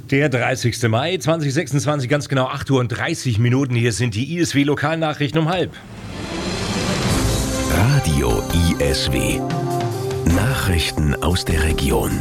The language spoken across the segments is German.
Der 30. Mai 2026, ganz genau 8:30 Uhr. Hier sind die ISW-Lokalnachrichten um 12:30. Radio ISW. Nachrichten aus der Region.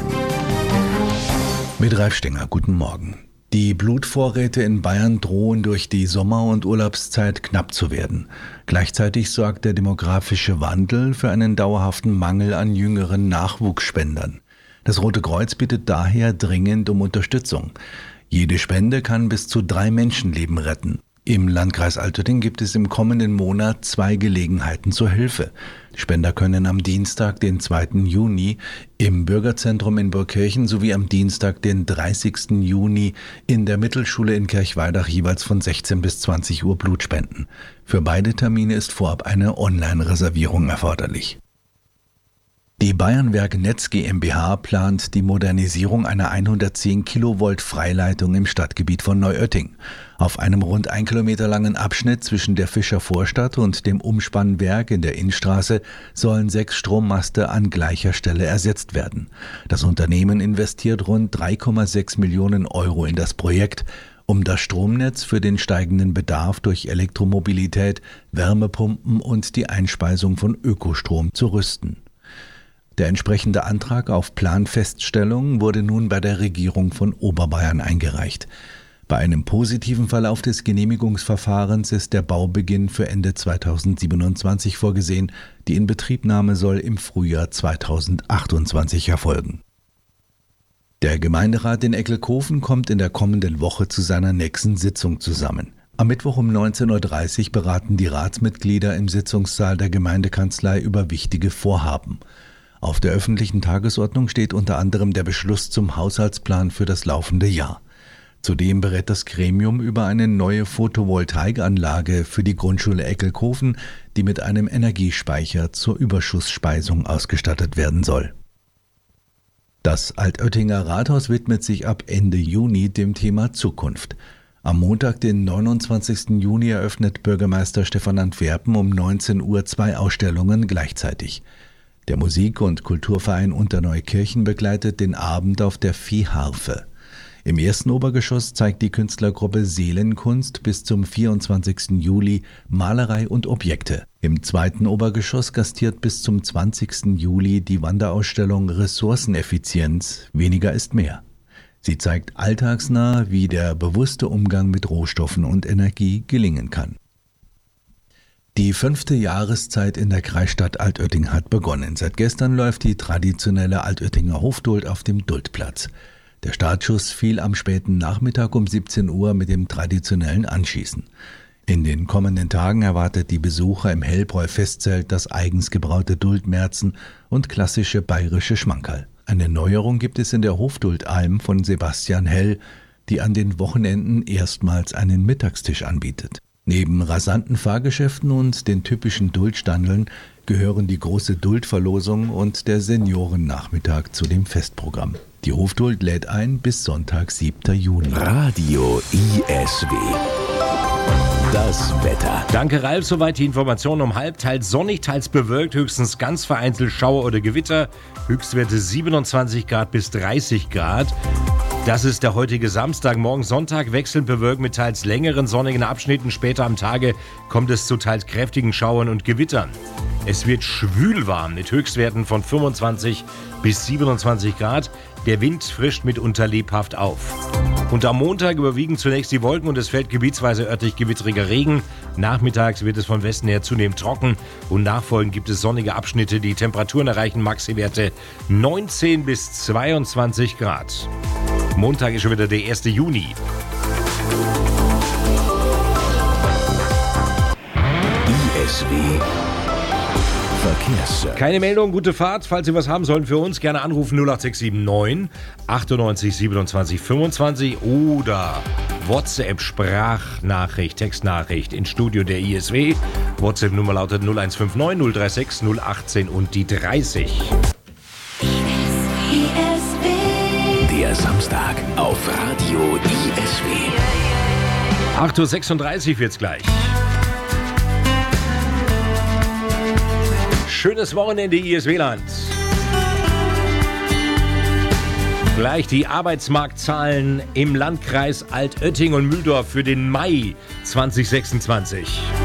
Mit Ralf Stenger, guten Morgen. Die Blutvorräte in Bayern drohen durch die Sommer- und Urlaubszeit knapp zu werden. Gleichzeitig sorgt der demografische Wandel für einen dauerhaften Mangel an jüngeren Nachwuchsspendern. Das Rote Kreuz bittet daher dringend um Unterstützung. Jede Spende kann bis zu 3 Menschenleben retten. Im Landkreis Altötting gibt es im kommenden Monat 2 Gelegenheiten zur Hilfe. Die Spender können am Dienstag, den 2. Juni, im Bürgerzentrum in Burgkirchen sowie am Dienstag, den 30. Juni, in der Mittelschule in Kirchweidach jeweils von 16 bis 20 Uhr Blut spenden. Für beide Termine ist vorab eine Online-Reservierung erforderlich. Die Bayernwerk Netz GmbH plant die Modernisierung einer 110 Kilovolt Freileitung im Stadtgebiet von Neuötting. Auf einem rund 1 Kilometer langen Abschnitt zwischen der Fischer Vorstadt und dem Umspannwerk in der Innstraße sollen 6 Strommaste an gleicher Stelle ersetzt werden. Das Unternehmen investiert rund 3,6 Millionen Euro in das Projekt, um das Stromnetz für den steigenden Bedarf durch Elektromobilität, Wärmepumpen und die Einspeisung von Ökostrom zu rüsten. Der entsprechende Antrag auf Planfeststellung wurde nun bei der Regierung von Oberbayern eingereicht. Bei einem positiven Verlauf des Genehmigungsverfahrens ist der Baubeginn für Ende 2027 vorgesehen. Die Inbetriebnahme soll im Frühjahr 2028 erfolgen. Der Gemeinderat in Eckelkofen kommt in der kommenden Woche zu seiner nächsten Sitzung zusammen. Am Mittwoch um 19:30 Uhr beraten die Ratsmitglieder im Sitzungssaal der Gemeindekanzlei über wichtige Vorhaben. Auf der öffentlichen Tagesordnung steht unter anderem der Beschluss zum Haushaltsplan für das laufende Jahr. Zudem berät das Gremium über eine neue Photovoltaikanlage für die Grundschule Eckelkofen, die mit einem Energiespeicher zur Überschussspeisung ausgestattet werden soll. Das Altöttinger Rathaus widmet sich ab Ende Juni dem Thema Zukunft. Am Montag, den 29. Juni, eröffnet Bürgermeister Stefan Antwerpen um 19 Uhr 2 Ausstellungen gleichzeitig. Der Musik- und Kulturverein Unterneukirchen begleitet den Abend auf der Viehharfe. Im ersten Obergeschoss zeigt die Künstlergruppe Seelenkunst bis zum 24. Juli Malerei und Objekte. Im zweiten Obergeschoss gastiert bis zum 20. Juli die Wanderausstellung Ressourceneffizienz – Weniger ist mehr. Sie zeigt alltagsnah, wie der bewusste Umgang mit Rohstoffen und Energie gelingen kann. Die 5. Jahreszeit in der Kreisstadt Altötting hat begonnen. Seit gestern läuft die traditionelle Altöttinger Hofduld auf dem Duldplatz. Der Startschuss fiel am späten Nachmittag um 17 Uhr mit dem traditionellen Anschießen. In den kommenden Tagen erwartet die Besucher im Hellbräu-Festzelt das eigens gebraute Duldmärzen und klassische bayerische Schmankerl. Eine Neuerung gibt es in der Hofduld-Alm von Sebastian Hell, die an den Wochenenden erstmals einen Mittagstisch anbietet. Neben rasanten Fahrgeschäften und den typischen Duldstandeln gehören die große Duldverlosung und der Seniorennachmittag zu dem Festprogramm. Die Hofduld lädt ein bis Sonntag, 7. Juni. Radio ISW. Das Wetter. Danke, Ralf. Soweit die Informationen um 12:30. Teils sonnig, teils bewölkt, höchstens ganz vereinzelt Schauer oder Gewitter. Höchstwerte 27 Grad bis 30 Grad. Das ist der heutige Samstag. Morgen Sonntag wechselnd bewölkt mit teils längeren sonnigen Abschnitten. Später am Tage kommt es zu teils kräftigen Schauern und Gewittern. Es wird schwülwarm mit Höchstwerten von 25 bis 27 Grad. Der Wind frischt mitunter lebhaft auf. Und am Montag überwiegen zunächst die Wolken und es fällt gebietsweise örtlich gewittriger Regen. Nachmittags wird es von Westen her zunehmend trocken und nachfolgend gibt es sonnige Abschnitte. Die Temperaturen erreichen Maxi-Werte 19 bis 22 Grad. Montag ist schon wieder der 1. Juni. ISW Verkehrs. Keine Meldung, gute Fahrt. Falls Sie was haben sollen für uns, gerne anrufen 08679 98 27 25 oder WhatsApp Sprachnachricht, Textnachricht ins Studio der ISW. WhatsApp-Nummer lautet 0159 036 018 und die 30. Der Samstag auf Radio ISW. 8:36 Uhr wird's gleich. Schönes Wochenende, ISW-Land. Gleich die Arbeitsmarktzahlen im Landkreis Altötting und Mühldorf für den Mai 2026.